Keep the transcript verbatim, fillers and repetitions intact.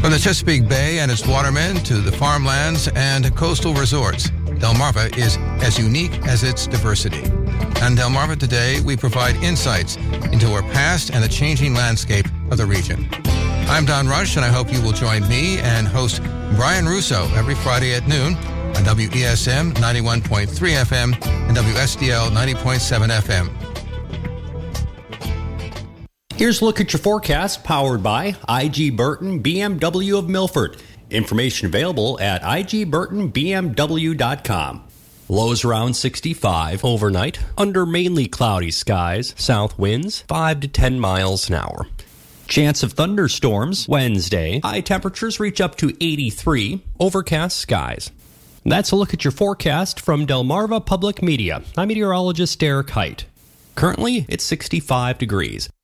From the Chesapeake Bay and its watermen to the farmlands and coastal resorts, Delmarva is as unique as its diversity. On Delmarva Today, we provide insights into our past and the changing landscape of the region. I'm Don Rush, and I hope you will join me and host Brian Russo every Friday at noon on W E S M ninety-one point three F M and W S D L ninety point seven F M. Here's a look at your forecast, powered by I G Burton B M W of Milford. Information available at I G Burton B M W dot com. Lows around sixty-five overnight, under mainly cloudy skies, south winds five to ten miles an hour. Chance of thunderstorms Wednesday, high temperatures reach up to eighty-three, overcast skies. That's a look at your forecast from Delmarva Public Media. I'm meteorologist Derek Height. Currently, it's sixty-five degrees.